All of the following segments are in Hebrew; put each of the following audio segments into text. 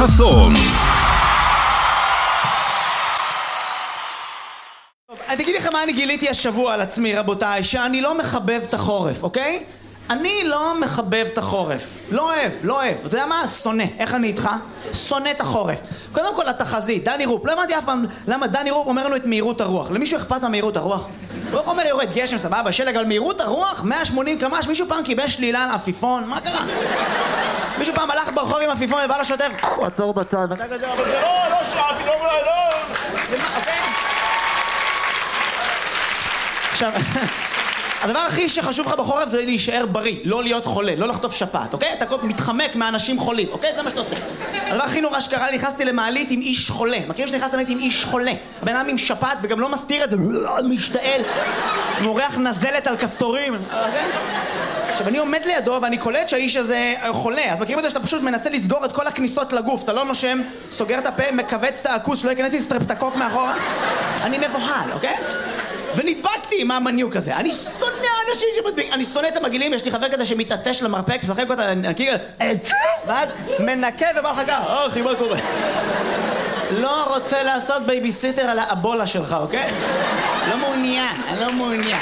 חסון. תגידי לכם מה אני גיליתי השבוע על עצמי, רבותיי, שאני לא מחבב את החורף, אוקיי? אני לא מחבב את החורף. לא אוהב. אתה יודע מה? שונא. איך אני איתך? שונא את החורף. קודם כל התחזית, דני רופ. לא הבנתי אף פעם למה דני רופ אומר לנו את מהירות הרוח. למישהו אכפת מהמהירות הרוח? הוא אומר יורד גשם, סבבה, שלג, אבל מהירות הרוח 180 קמ"ש. מישהו פעם קיבל שלילה על עפיפון? מה קרה? מישהו פעם הלך ברחוב עם עפיפון ובא לשוטר, הוא עצור בצד. ואתה כזה, אבל זה לא שאלתי, לא. אוקיי? עכשיו, הדבר הכי שחשוב לך בחורף זה להישאר בריא, לא להיות חולה, לא לחטוף שפעת, אוקיי? אתה מתחמק מאנשים חולים, אוקיי? זה מה שאתה עושה. הדבר הכי נורא שקרה לי, נכנסתי למעלית עם איש חולה. מכירים שנכנסתי למעלית עם איש חולה? הבן אדם עם שפעת וגם לא מסתיר את זה, משתעל, מורח נזלת על כפתורים, אוקיי? עכשיו, אני עומד לידו ואני קולט שהאיש הזה חולה, אז מכירים את זה שאתה פשוט מנסה לסגור את כל הכניסות לגוף, אתה לא נושם, סוגר את הפה, מכווץ את העכוס, שלא ייכנס לי סטרפטקוק מאחורה. אני מבוהל, אוקיי? ונדבקתי עם המניוק הזה. אני שונא אנשים שמדביק. אני שונא את המגעילים, יש לי חבר כזה שמתעטש למרפק, משחק אותה, נקי כזה, ואז מנקה ובא לך ככה, אחי, מה קורה? לא רוצה לעשות בייביסיטר על האבולה שלך, אוקיי? לא מעוניין, אני לא מעוניין.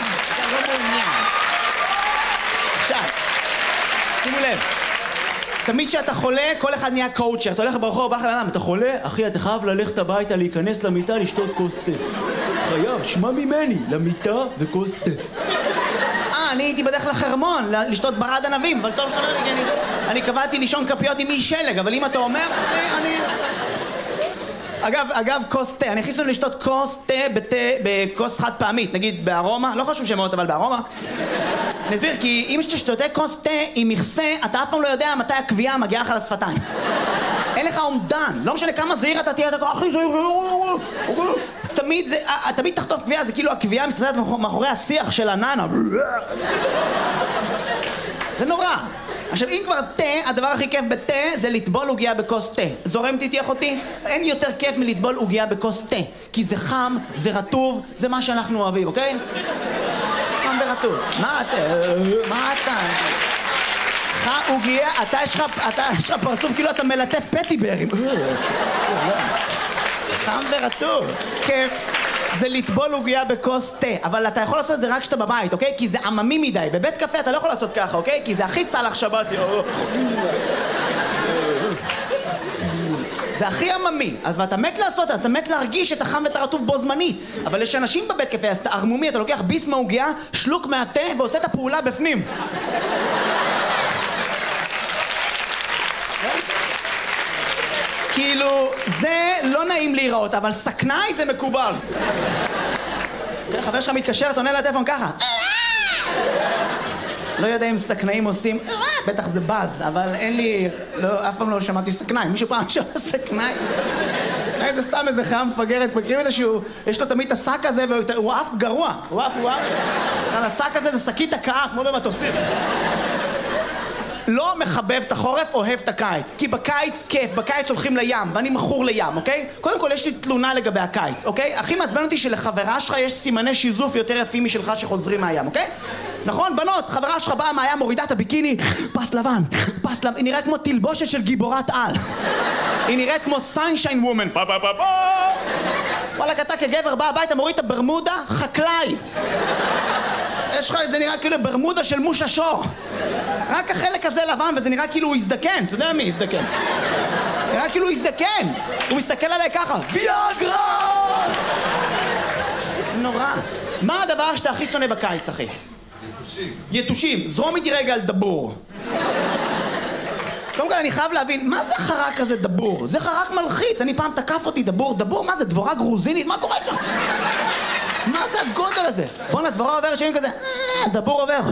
עכשיו, שימו לב, תמיד כשאתה חולה, כל אחד נהיה קואוצ'ר. אתה הולך ברחוב, בא לך לאדם, אתה חולה? אחי, אתה חייב ללכת הביתה, להיכנס למיטה, לשתות כוס תה. חייב, שמע ממני, למיטה וכוס תה. אני הייתי בדרך לחרמון, לשתות ברד ענבים, אבל טוב שאתה אומר לי, כי אני קבעתי לישון כפיות עם אי שלג, אבל אם אתה אומר, אני... אגב, כוס תה, אני הכניסו לשתות כוס תה בכוס חד פעמית, נגיד בארומה, לא חשוב שמות, אבל בארומה. אני אסביר, כי אם שתשותה כוס תה עם מכסה, אתה אף פעם לא יודע מתי הקביעה מגיעה לך לשפתיים. אין לך אומדן, לא משנה כמה זהיר אתה תהיה, אתה הכי זהיר, תמיד תחטוף קביעה, זה כאילו הקביעה מסתדרת מאחורי השיח של הננה. זה נורא. עכשיו, אם כבר תה, הדבר הכי כיף בתה זה לטבול עוגיה בכוס תה. זורם תתייך אותי? אין יותר כיף מלטבול עוגיה בכוס תה. כי זה חם, זה רטוב, זה מה שאנחנו אוהבים, אוקיי? חם ורטוב. מה אתה? עוגיה, אתה יש לך פרצוף כאילו אתה מלטף פטיברים. חם ורטוב. כיף. זה לטבול עוגיה בכוס תה, אבל אתה יכול לעשות את זה רק כשאתה בבית, אוקיי? כי זה עממי מדי. בבית קפה אתה לא יכול לעשות ככה, אוקיי? כי זה הכי סלח שבתי. זה הכי עממי. אז ואתה מת לעשות, אתה מת להרגיש את החם ואת הרטוב בו זמנית. אבל יש אנשים בבית קפה, אז אתה ערמומי, אתה לוקח ביס מהעוגיה, שלוק מהתה ועושה את הפעולה בפנים. כאילו, זה לא נעים להיראות, אבל סכנאי זה מקובל. חבר שלך מתקשר, אתה עונה לטלפון ככה. לא יודע אם סכנאים עושים, בטח זה בז, אבל אין לי, אף פעם לא שמעתי סכנאי. מישהו פעם שמע סכנאי? סכנאי זה סתם איזה חיה מפגרת, מכירים את זה שהוא, יש לו תמיד את השק הזה, והוא אף גרוע. הוא אף. השק הזה זה שקית הקאה, כמו במטוסים. לא מחבב את החורף, אוהב את הקיץ. כי בקיץ כיף, בקיץ הולכים לים, ואני מכור לים, אוקיי? קודם כל יש לי תלונה לגבי הקיץ, אוקיי? הכי מעצבן אותי שלחברה שלך יש סימני שיזוף יותר יפים משלך שחוזרים מהים, אוקיי? נכון, בנות, חברה שלך באה מהים, מורידה את הביקיני, פס לבן, היא נראית כמו תלבושת של גיבורת על. היא נראית כמו sunshine woman. וואלה, אתה כגבר בא הביתה, מוריד את הברמודה, חקלאי. יש לך, זה נראה כאילו ברמודה של מושה שור. רק החלק הזה לבן, וזה נראה כאילו הוא הזדקן. אתה יודע מי הזדקן? נראה כאילו הוא הזדקן. הוא מסתכל עליי ככה, ויאגרה! זה נורא. מה הדבר שאתה הכי שונא בקיץ, אחי? יתושים. זרום איתי רגע על דבור. קודם כל אני חייב להבין, מה זה חרק כזה דבור? זה חרק מלחיץ. אני פעם תקף אותי דבור. דבור, מה זה? דבורה גרוזינית? מה קורה שם? מה זה הגודל הזה? בוא נדבורה עוברת שנים כזה, דבור עובר.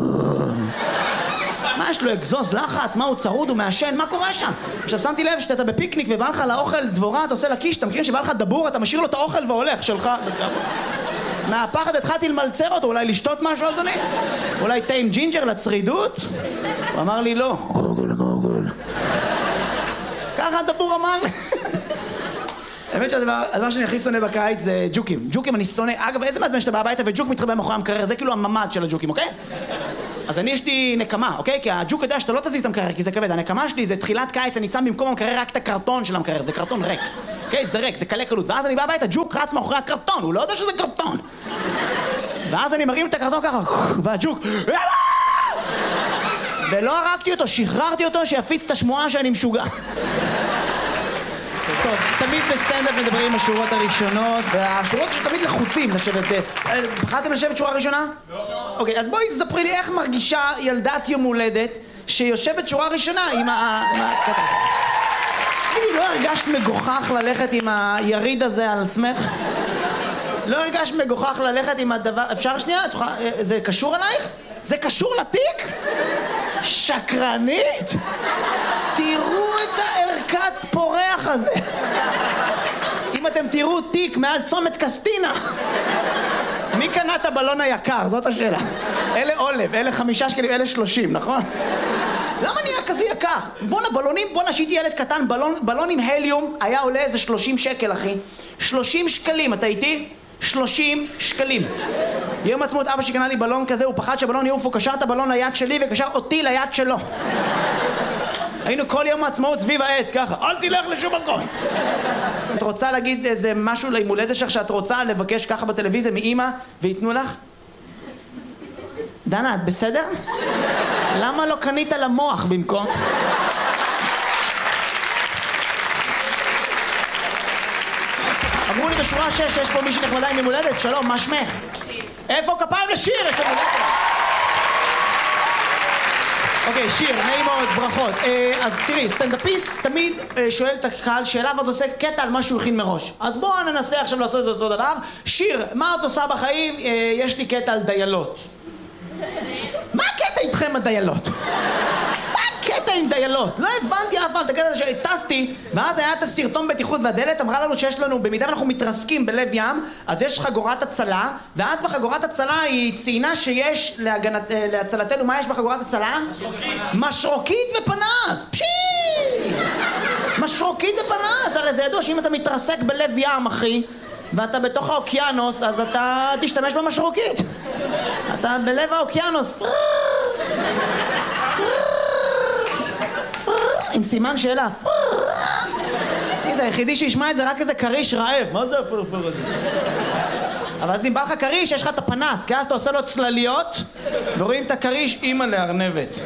מה יש לו, אגזוז, לחץ? מה הוא צרוד, הוא מעשן? מה קורה שם? עכשיו שמתי לב שאתה בפיקניק ובא לך לאוכל דבורה, אתה עושה לקיש, אתה מכיר שבא לך דבור, אתה משאיר לו את האוכל והולך שלך. מהפחד התחלתי למלצר אותו, אולי לשתות משהו, אדוני? אולי תה עם ג'ינג'ר לצרידות? הוא אמר לי לא. ככה הדבור אמר לי. האמת שהדבר שאני הכי שונא בקיץ זה ג'וקים. ג'וקים אני שונא. אגב, איזה מעצבן שאתה בא הביתה וג'וק מתחבא מאחורי המקרר, זה כאילו הממד של הג'וקים, אוקיי? אז יש לי נקמה, אוקיי? כי הג'וק יודע שאתה לא תזיז את המקרר, כי זה כבד. הנקמה שלי זה תחילת קיץ, אני שם במקום המקרר רק את הקרטון של המקרר, זה קרטון ריק. אוקיי? זה ריק, זה קלה קלות. ואז אני בא הביתה, ג'וק רץ מאחורי הקרטון, הוא לא יודע שזה קרטון. ואז אני מרים את הקרטון ככה, והג'וק, ולא הרגתי אותו, שחררתי אותו שיפיץ את השמועה שאני משוגע. טוב, תמיד בסטנדאפ מדברים בשורות הראשונות, והשורות שתמיד לחוצים לשבת. בחרתם לשבת שורה ראשונה? לא. אוקיי, אז בואי תספרי לי איך מרגישה ילדת יום הולדת שיושבת שורה ראשונה עם תגידי, לא הרגשת מגוחך ללכת עם היריד הזה על עצמך? לא הרגשת מגוחך ללכת עם הדבר... אפשר שנייה? זה קשור עלייך? זה קשור לתיק? שקרנית? תראו את הערכת פורח הזה. אם אתם תראו תיק מעל צומת קסטינה, מי קנה את הבלון היקר? זאת השאלה. אלה עולב, אלה 5 שקלים, אלה 30, נכון? למה נהיה כזה יקר? בואנה בלונים, בואנה שהייתי ילד קטן, בלון עם הליום היה עולה איזה 30 שקל, אחי. 30 שקלים, אתה איתי? 30 שקלים. יום עצמאות אבא שקנה לי בלון כזה, הוא פחד שהבלון יעוף, הוא קשר את הבלון ליד שלי וקשר אותי ליד שלו. היינו כל יום העצמאות סביב העץ, ככה, אל תלך לשום מקום. את רוצה להגיד איזה משהו ליום הולדת שלך שאת רוצה לבקש ככה בטלוויזיה מאמא ויתנו לך? דנה, את בסדר? למה לא קנית למוח במקום? אמרו לי בשורה 6 שיש פה מישהי נחמדה עם יום הולדת, שלום, מה שמך? שיר. איפה כפיים לשיר? יש פה הולדת. אוקיי, שיר, נעים מאוד, ברכות. אז תראי, סטנדאפיסט תמיד שואל את הקהל שאלה ואת עושה קטע על מה שהוא הכין מראש. אז בואו ננסה עכשיו לעשות את אותו דבר. שיר, מה את עושה בחיים? יש לי קטע על דיילות. מה הקטע איתכם הדיילות? מה הקטע עם דיילות? לא הבנתי אף פעם את הקטע שטסתי, ואז היה את הסרטון בטיחות והדלת אמרה לנו שיש לנו, במידה ואנחנו מתרסקים בלב ים, אז יש חגורת הצלה, ואז בחגורת הצלה היא ציינה שיש להצלתנו, מה יש בחגורת הצלה? משרוקית ופנס! פשי! משרוקית ופנס! הרי זה ידוע שאם אתה מתרסק בלב ים, אחי, ואתה בתוך האוקיינוס, אז אתה תשתמש במשרוקית. אתה בלב האוקיינוס. עם סימן שאלה. זה היחידי שישמע את זה רק איזה קריש רעב. מה זה הפרפר הזה? אבל אז אם בא לך קריש, יש לך את הפנס, כי אז אתה עושה לו צלליות, ורואים את הקריש אימא לארנבת.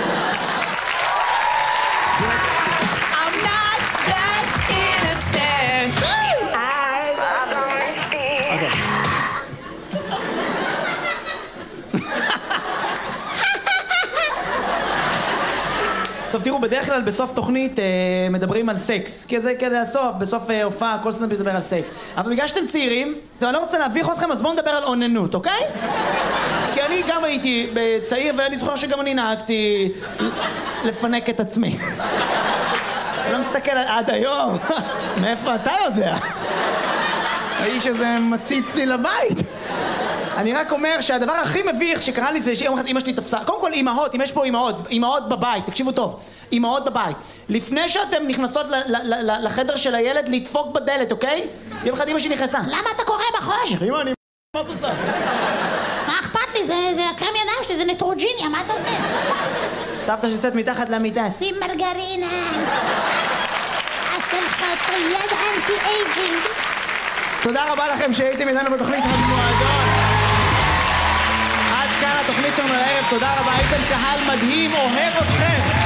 טוב, תראו, בדרך כלל בסוף תוכנית מדברים על סקס. כי זה כדי הסוף, בסוף הופעה, כל סטנדאפיסט מדבר על סקס. אבל בגלל שאתם צעירים, אני לא רוצה להביך אתכם, אז בואו נדבר על אוננות, אוקיי? כי אני גם הייתי צעיר, ואני זוכר שגם אני נהגתי לפנק את עצמי. אני לא מסתכל עד היום. מאיפה אתה יודע? האיש הזה מציץ לי לבית. אני רק אומר שהדבר הכי מביך שקרה לי זה שיום אחד אמא שלי תפסה. קודם כל אימהות, אם יש פה אימהות בבית, תקשיבו טוב, אימהות בבית. לפני שאתם נכנסות לחדר של הילד לדפוק בדלת, אוקיי? יום אחד אמא שלי נכנסה. למה אתה קורא בחושך? אמא, מה את עושה? מה אכפת לי? זה הקרם ידיים שלי, זה נטרוג'יניה, מה אתה עושה? סבתא שיוצאת מתחת למיטה. שים מרגרינה. עשה לך את היד אנטי-אייג'ינג. תודה רבה לכם שהייתם איתנו בתוכנית המועדון. עד כאן התוכנית שלנו לערב, תודה רבה, הייתם קהל מדהים, אוהב אתכם.